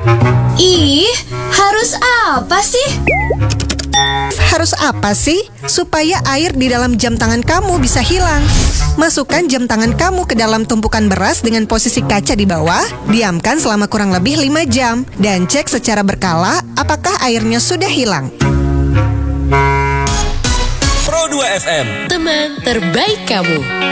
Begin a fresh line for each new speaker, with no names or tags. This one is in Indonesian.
Ih, harus apa sih?
Harus apa sih? Supaya air di dalam jam tangan kamu bisa hilang. Masukkan jam tangan kamu ke dalam tumpukan beras dengan posisi kaca di bawah. Diamkan selama kurang lebih 5 jam. Dan cek secara berkala apakah airnya sudah hilang.
Pro 2 FM,
Teman terbaik kamu.